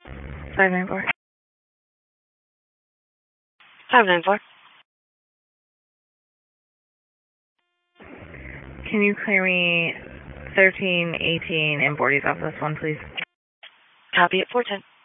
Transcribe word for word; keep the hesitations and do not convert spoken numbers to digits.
five nine four. five nine four. Can you clear me thirteen, eighteen, and forties off this one, please? Copy at four ten.